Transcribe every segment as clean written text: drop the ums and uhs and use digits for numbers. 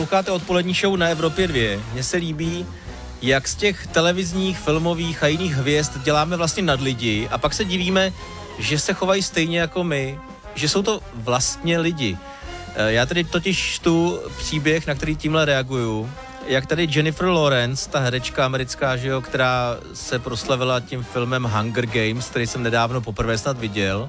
Posloucháte odpolední show na Evropě 2. Mně se líbí, jak z těch televizních, filmových a jiných hvězd děláme vlastně nadlidi a pak se divíme, že se chovají stejně jako my, že jsou to vlastně lidi. Já tady totiž čtu příběh, na který tímhle reaguju, jak tady Jennifer Lawrence, ta herečka americká, že jo, která se proslavila tím filmem Hunger Games, který jsem nedávno poprvé snad viděl,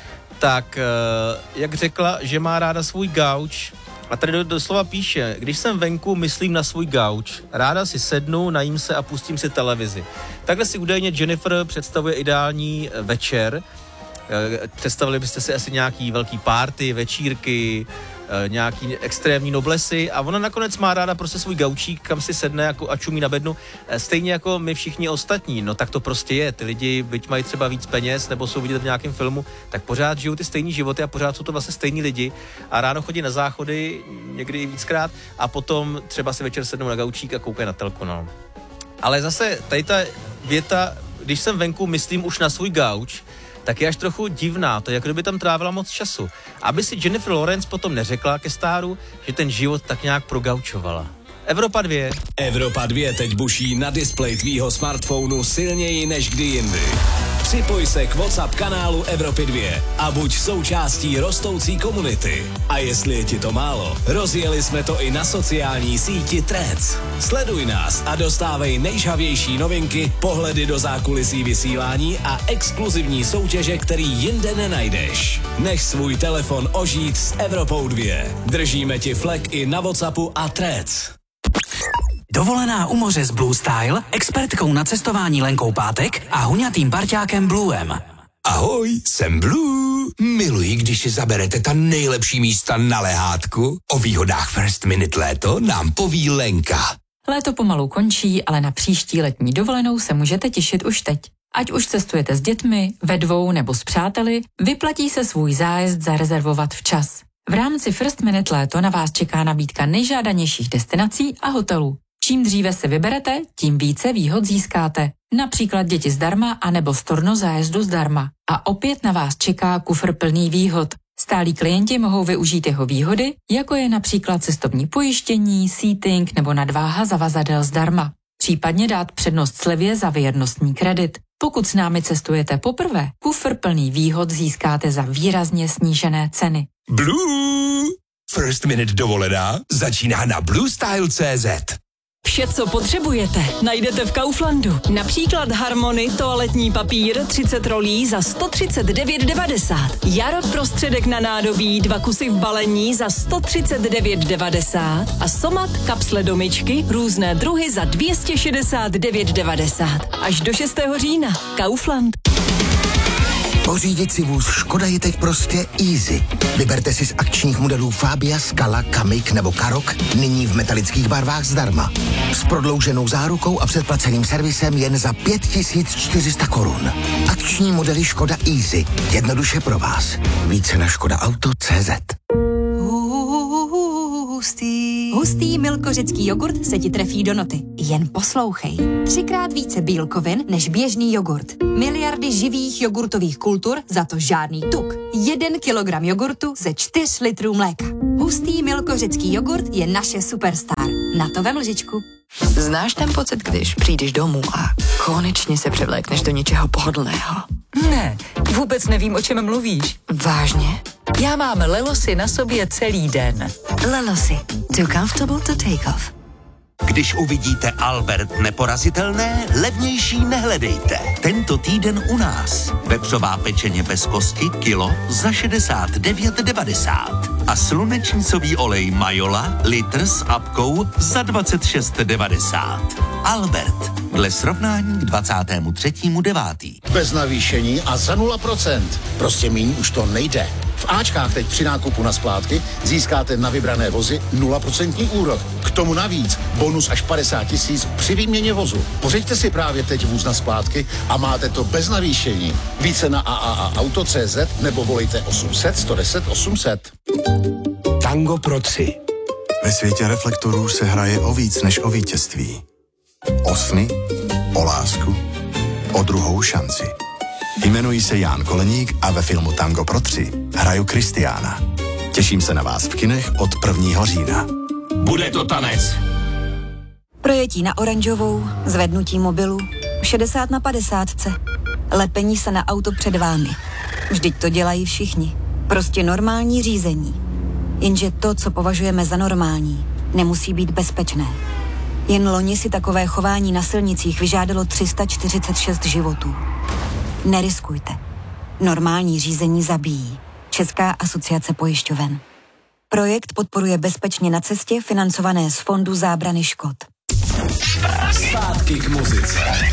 tak jak řekla, že má ráda svůj gauč. A tady doslova píše, když jsem venku, myslím na svůj gauč. Ráda si sednu, najím se a pustím si televizi. Takhle si údajně Jennifer představuje ideální večer. Představili byste si asi nějaký velký party, večírky, nějaký extrémní noblesy a ona nakonec má ráda prostě svůj gaučík, kam si sedne a čumí na bednu, stejně jako my všichni ostatní. No tak to prostě je. Ty lidi, byť mají třeba víc peněz nebo jsou vidět v nějakém filmu, tak pořád žijou ty stejný životy a pořád jsou to vlastně stejní lidi a ráno chodí na záchody, někdy víckrát a potom třeba si večer sednou na gaučík a koukají na telku, no. Ale zase tady ta věta, když jsem venku, myslím už na svůj gauč, tak je až trochu divná, to je, jako kdyby tam trávila moc času. Aby si Jennifer Lawrence potom neřekla ke stáru, že ten život tak nějak progaučovala. Evropa 2. Evropa 2 teď buší na displeji tvýho smartphonu silněji než kdy jindy. Připoj se k WhatsApp kanálu Evropy 2 a buď součástí rostoucí komunity. A jestli je ti to málo, rozjeli jsme to i na sociální síti Threads. Sleduj nás a dostávej nejžhavější novinky, pohledy do zákulisí vysílání a exkluzivní soutěže, který jinde nenajdeš. Nech svůj telefon ožít s Evropou 2. Držíme ti flek i na WhatsAppu a Threads. Dovolená u moře s Blue Style, expertkou na cestování Lenkou Pátek a huňatým parťákem Bluem. Ahoj, jsem Blue. Miluji, když si zaberete ta nejlepší místa na lehátku. O výhodách First Minute léto nám poví Lenka. Léto pomalu končí, ale na příští letní dovolenou se můžete těšit už teď. Ať už cestujete s dětmi, ve dvou nebo s přáteli, vyplatí se svůj zájezd zarezervovat včas. V rámci First Minute léto na vás čeká nabídka nejžádanějších destinací a hotelů. Čím dříve se vyberete, tím více výhod získáte. Například děti zdarma anebo storno zájezdu zdarma. A opět na vás čeká kufr plný výhod. Stálí klienti mohou využít jeho výhody, jako je například cestovní pojištění, seating nebo nadváha zavazadel zdarma. Případně dát přednost slevě za věrnostní kredit. Pokud s námi cestujete poprvé, kufr plný výhod získáte za výrazně snížené ceny. Blue! First Minute dovolená začíná na bluestyle.cz. Vše, co potřebujete, najdete v Kauflandu. Například Harmony toaletní papír 30 rolí za 139,90. Jaro prostředek na nádobí 2 kusy v balení za 139,90 a Somat kapsle do myčky různé druhy za 269,90. Až do 6. října. Kaufland. Pořídit si vůz Škoda je teď prostě easy. Vyberte si z akčních modelů Fabia, Scala, Kamiq nebo Karoq nyní v metalických barvách zdarma. S prodlouženou zárukou a předplaceným servisem jen za 5400 korun. Akční modely Škoda Easy. Jednoduše pro vás. Více na škodaauto.cz. Hustý milkořecký jogurt se ti trefí do noty. Jen poslouchej. 3x více bílkovin než běžný jogurt. Miliardy živých jogurtových kultur, za to žádný tuk. 1 kilogram jogurtu ze 4 litrů mléka. Hustý milkořecký jogurt je naše superstar. Na to vem lžičku. Znáš ten pocit, když přijdeš domů a konečně se převlékneš do něčeho pohodlného? Ne, vůbec nevím, o čem mluvíš. Vážně? Já mám Lelosy na sobě celý den. Lelosy. Too comfortable to take off. Když uvidíte Albert neporazitelné, levnější nehledejte. Tento týden u nás. Vepřová pečeně bez kosti kilo za 69,90. A slunečnicový olej Majola litr s apkou za 26,90. Albert. Dle srovnání k 23.9. Bez navýšení a za 0%. Prostě míň už to nejde. V Ačkách teď při nákupu na splátky získáte na vybrané vozy 0% úrok. K tomu navíc bonus až 50 000 při výměně vozu. Pořiďte si právě teď vůz na splátky a máte to bez navýšení. Více na AAAauto.cz nebo volejte 800 110 800. Tango pro 3. Ve světě reflektorů se hraje o víc než o vítězství. O sny, o lásku, o druhou šanci. Jmenuji se Ján Koleník a ve filmu Tango pro 3 hraju Kristiána. Těším se na vás v kinech od 1. října. Bude to tanec. Projetí na oranžovou, zvednutí mobilu, 60/50, lepení se na auto před vámi. Vždyť to dělají všichni. Prostě normální řízení. Jenže to, co považujeme za normální, nemusí být bezpečné. Jen loni si takové chování na silnicích vyžádalo 346 životů. Neriskujte. Normální řízení zabíjí. Česká asociace pojišťoven. Projekt podporuje Bezpečně na cestě, financované z Fondu zábrany škod. Zpátky k muzice.